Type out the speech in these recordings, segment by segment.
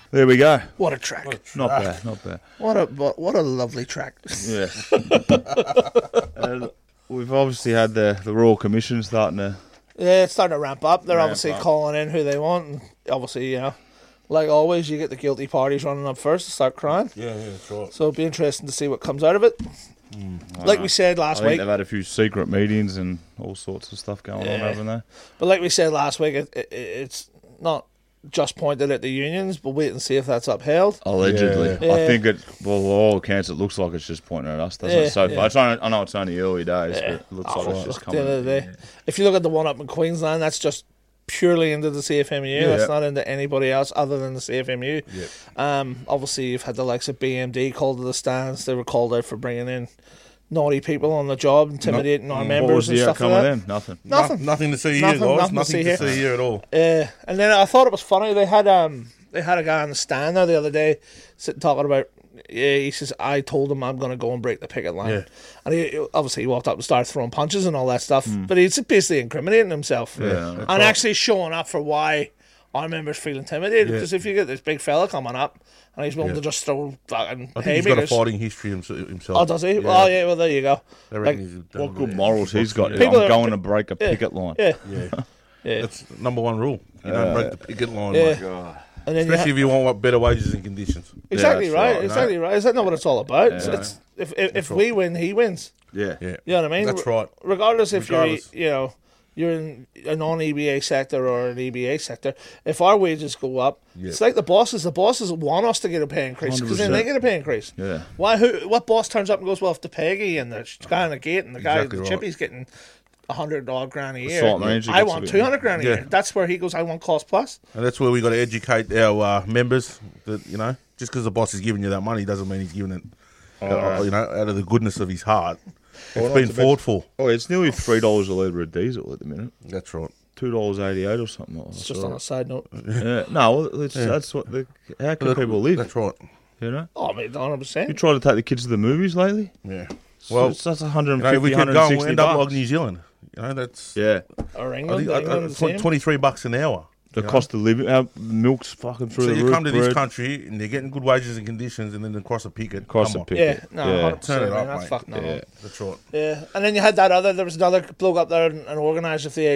There we go. What a track. Not bad, not bad. What a lovely track. Yes. And we've obviously had the Royal Commission starting to... Yeah, it's starting to ramp up. They're Ramp obviously up. calling in who they want. And obviously, you know, like always, you get the guilty parties running up first to start crying. Yeah, that's right. So it'll be interesting to see what comes out of it. Like we said I last think week, they've had a few secret meetings and all sorts of stuff going on, haven't they? but like we said last week, it's not just pointed at the unions, but wait and see if that's upheld. Allegedly. Yeah. I think all accounts, it looks like it's just pointing at us, doesn't Yeah, it? So yeah. far. I know it's only early days, but it looks like it's just At the end coming. of the day, if you look at the one up in Queensland, that's just purely into the CFMU. Yeah. That's not into anybody else other than the CFMU. Yeah. Obviously, you've had the likes of BMD called to the stands. They were called out for bringing in naughty people on the job, intimidating our What members was and the stuff outcome like of that. them? Nothing. Nothing. Nothing to see here, Nothing- guys. nothing to Nothing see to here. see here at all. And then I thought it was funny. They had a guy on the stand there the other day sitting talking about. Yeah, he says, I told him I'm going to go and break the picket line. Yeah. And he obviously he walked up and started throwing punches and all that stuff. But he's basically incriminating himself. Yeah, and that's actually showing up for why our members feel intimidated. Yeah. Because if you get this big fella coming up and he's willing to just throw fucking I think he's got a haymakers. fighting history himself. Oh, does he? Oh, yeah, well, there you go. I reckon Like, he's done What a good bit. morals he's got. People I'm are- going to break a picket line. Yeah, Yeah. yeah. That's number one rule. You don't break the picket line, Yeah. mate. And then Especially if you want better wages and conditions. exactly that's right, right, exactly right. Is that not what it's all about? Yeah. It's, if we win, he wins. Yeah. Yeah. You know what I mean? That's right. Regardless if Regardless. you're in a non-EBA sector or an EBA sector, if our wages go up, Yeah. it's like the bosses. The bosses want us to get a pay increase because then they 100%. get a pay increase. Yeah. Why? What boss turns up and goes, well, if the Peggy and the guy on the gate and the guy, Exactly the right. chippy's getting $100 grand a year, Salt Ranger I gets a want bit- 200 grand a Yeah. year. That's where he goes. I want cost plus. And that's where we got to educate our members that, you know, just because the boss is giving you that money doesn't mean he's giving it, you know, out of the goodness of his heart. It's been fought for. Oh, it's nearly $3 a litre of diesel at the minute. That's right. $2.88 or something like that. It's just on a side note. Yeah. No, that's what. How can people live? That's right. You know. Oh, mate, 100%. You tried to take the kids to the movies lately? Yeah. Well, Well, that's you 150, know, if we kept going, we'll 160 end up like bucks. New Zealand. You know, that's Yeah. Or I England, think, England the same. $23 an hour. The you know? cost of living, our milk's fucking through So the you roof. come to this bread. country and they're getting good wages and conditions, and then across a picket. Cross Come the on. picket. Yeah, no, Yeah. 100%, Turn it man, up, that's mate. fucking Yeah. That's right. Yeah, and then you had there was another bloke up there, an organizer for the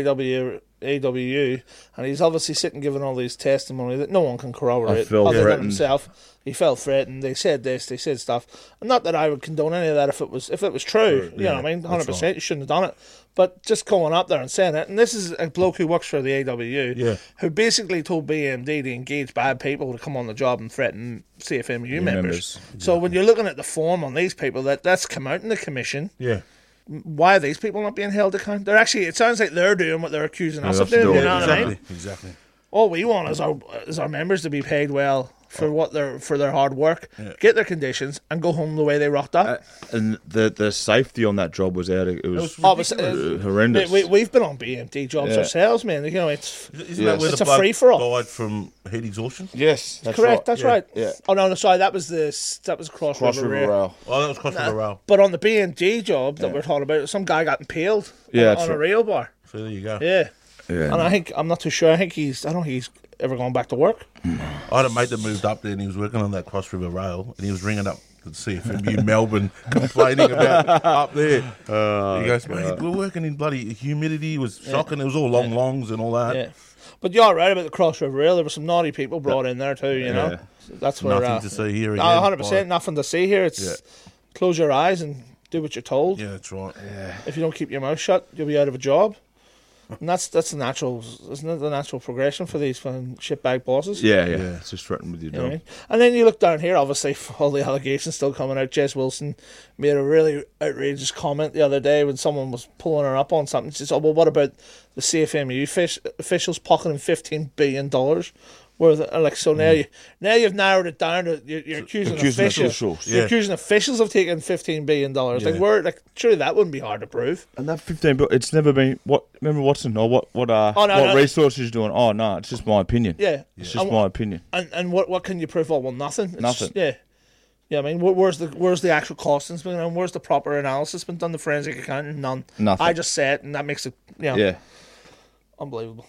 AWU, and he's obviously sitting giving all these testimony that no one can corroborate felt other than threatened. himself. He felt threatened. They said this, they said stuff. And not that I would condone any of that if it was true. You know what I mean? 100%. You shouldn't have done it. But just going up there and saying it, and this is a bloke who works for the AWU, Yeah. who basically told BMD to engage bad people to come on the job and threaten CFMU members. So when you're looking at the form on these people, that's come out in the commission. Yeah. Why are these people not being held account? They're actually, it sounds like they're doing what they're accusing us of that's doing. the- You know what I mean? Exactly. All we want is our members to be paid well for for their hard work, get their conditions, and go home the way they rocked up. And the safety on that job was out. It was horrendous. We've been on BMT jobs Yeah. ourselves, man. You know, it's Isn't that where It's the a bloke free-for-all. died from heat exhaustion? yes, that's correct. right. That's Yeah. right. Yeah. Oh no, sorry, that was Cross Cross River Rail. Oh, that was Cross River Rail. But on the BMG job that we're talking about, some guy got impaled Yeah, on that's a right. rail bar. So there you go. Yeah. Yeah. And I'm not too sure. I don't think he's ever gone back to work. I had a mate that moved up there and he was working on that Cross River Rail and he was ringing up the CFMU Melbourne complaining about up there. He goes, mate, we're working in bloody humidity. It was shocking. It was all longs and all that. Yeah. But you're right about the Cross River Rail. There were some naughty people brought in there too, you know. Yeah. So that's where... Nothing to see here again. 100%, nothing to see here. It's close your eyes and do what you're told. Yeah, that's right. If you don't keep your mouth shut, you'll be out of a job. And that's the natural, isn't it? The natural progression for these fucking shitbag bosses. Yeah. Yeah. It's just threatened with your You know what I job. mean? And then you look down here, obviously, for all the allegations still coming out. Jess Wilson made a really outrageous comment the other day when someone was pulling her up on something. She said, oh, well, what about the CFMU officials pocketing $15 billion worth of, like, so now you've narrowed it down to you're accusing officials. Yeah. You're accusing officials of taking $15 billion. Like, surely that wouldn't be hard to prove. And that 15, but it's never been what. Remember Watson or what no. resources doing? Oh no, it's just my opinion. Yeah. It's just my opinion. And what can you prove? Oh, well, nothing. It's Nothing. Just, yeah. I mean, where's the actual costings been done? Where's the proper analysis been done? The forensic accounting? None. Nothing. I just say it, and that makes it, Yeah. unbelievable.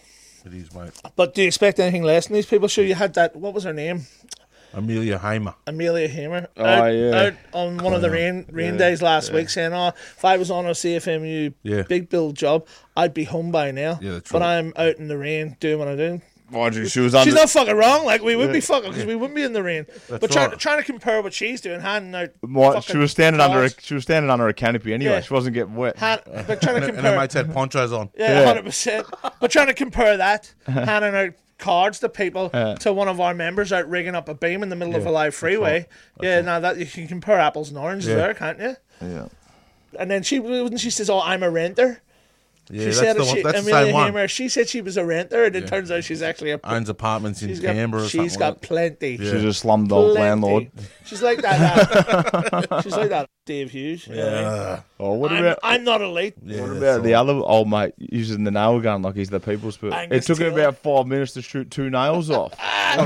It is, mate. But do you expect anything less than these people? Sure, you had that. What was her name? Amelia Hamer. Amelia Hamer. Oh, out on one of the rain days last week, saying, "Oh, if I was on a CFMU big build job, I'd be home by now. Yeah, that's but right. I'm out in the rain doing what I'm doing." Mind you, she was under. She's not fucking wrong. Like, we would be fucking because we wouldn't be in the rain. But right. trying to compare what she's doing, handing out. She was standing cards. she was standing under a canopy anyway. Yeah. She wasn't getting wet. But trying to And her compare. mates had ponchos on. Yeah, 100%. But trying to compare that, handing out cards to people, to one of our members out rigging up a beam in the middle of a live freeway. Now that you can compare apples and oranges there, can't you? Yeah. And then she says, "Oh, I'm a renter." Yeah, She said that's the Amelia same one. Hamer. She said she was a renter, and it turns out she's actually a. Owns apartments in She's Canberra or something. she's got plenty. She's a slumdog Plenty. landlord. She's like that. She's like that. Dave Hughes. You know what I mean? Oh, what about I'm not elite. what about the other old mate using the nail gun like he's the people's foot? It Angus took him Taylor. about 5 minutes to shoot 2 nails off.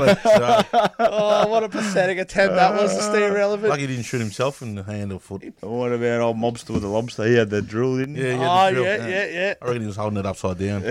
Oh, what a pathetic attempt that was to stay relevant. Like he didn't shoot himself in the hand or foot. What about old mobster with the lobster? He had the drill, didn't he? Yeah, Oh, the drill. yeah. I reckon he was holding it upside down.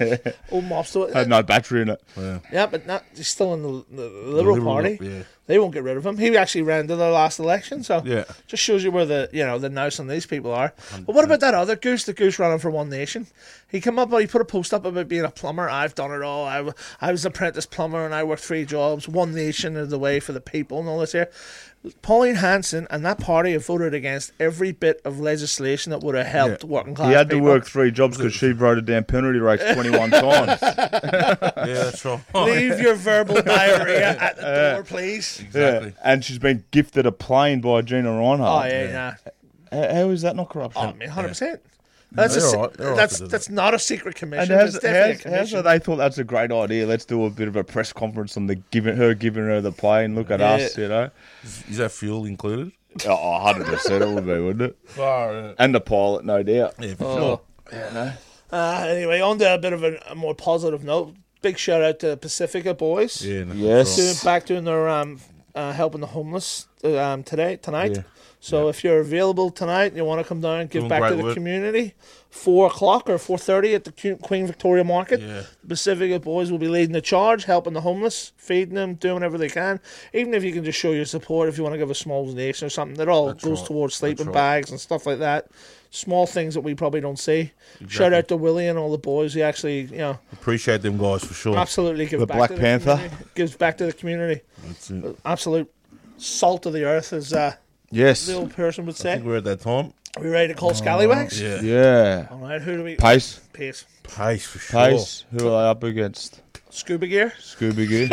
Old mobster. Had no battery in it. Yeah, but he's still in the Liberal Party. Yeah. They won't get rid of him. He actually ran to the last election, so Yeah. just shows you where the nous on these people are. But what about that other goose? The goose running for One Nation. He put a post up about being a plumber. I've done it all. I was an apprentice plumber and I worked 3 jobs. One Nation is the way for the people and all this here. Pauline Hanson and that party have voted against every bit of legislation that would have helped working class He had people. to work 3 jobs because she voted down penalty rates 21 times. Yeah, that's right. Leave your verbal diarrhea at the door, please. Exactly. And she's been gifted a plane by Gina Oh, Reinhardt. yeah, nah. How is that not corruption? Oh, I mean, 100%. That's They're a, all right. They're all right that's to do that's not a secret commission. And but it's definitely a how's commission. they thought that's a great idea? Let's do a bit of a press conference on the giving her the plane. Look at us, you know. Is that fuel included? Oh, 100% it would be, wouldn't it? Far. And the pilot, no doubt. Yeah, for Oh. sure. Anyway, on to a bit of a more positive note. Big shout out to Pacifica boys. Yeah, no, Yes. that's Doing their helping the homeless tonight. Yeah. So if you're available tonight, you want to come down and give Doing back to great the work. community, 4 o'clock or 4:30 at the Queen Victoria Market. Yeah. The Pacifica boys will be leading the charge, helping the homeless, feeding them, doing whatever they can. Even if you can just show your support, if you want to give a small donation or something, that all goes right. towards sleeping That's right. bags and stuff like that. Small things that we probably don't see. Shout out to Willie and all the boys. He actually, Appreciate them guys for sure. absolutely gives The back Black to Panther. the community. Gives back to the community. That's it. Absolute salt of the earth, as Yes. the old person would I say. think we're at that time. Are we ready to call Scallywags? Yeah. Yeah. All right, who do we... Pace. Pace. Pace for sure. Pace. Who are they up against? Scuba Gear. Scooby Goo.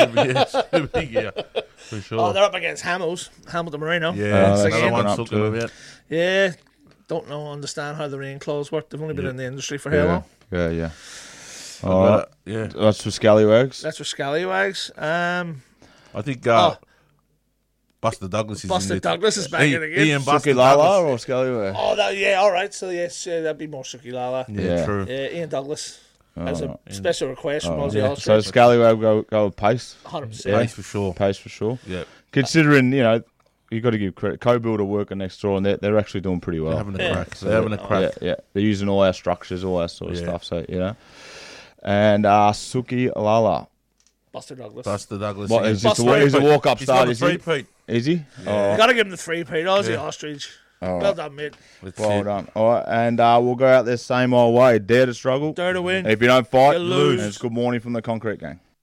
Yeah, for sure. Oh, they're up against Hamilton Marino. yeah, Oh, that's that's another one up talking too. about. Yeah. Don't understand how the rain clause work. They've only been in the industry for how Yeah. long? Yeah. All right. Yeah, That's for Scallywags. That's for Scallywags. I think Oh. Buster Douglas is Buster in there. Douglas is back in again. Ian Buster Suki Lala Douglas. or Scallywag? Oh, all right. So, yes, that'd be more Suki Lala. Yeah, Yeah. true. Ian Douglas. As a special request from Aussie Yeah. So Australia. Scallywag go with Pace. 100%. Pace for sure. Pace for sure. Yeah, Considering, you got to give credit. Co-Builder working next door, and they're actually doing pretty well. they're having a Yeah. crack. They're having a crack. Yeah. They're using all our structures, all that sort of Yeah. stuff. So and Suki Lala. Buster Douglas. Buster Douglas. What again. is this? Buster- He's a walk-up He's start, got a is he? three-peat. Is he? You got to give him the free Pete. Aussie Ostrich. All Well right. done, mate. That's Well it. done. All right, and we'll go out there same old way. Dare to struggle. Dare to win. If you don't fight, You lose. And it's good morning from the Concrete Gang.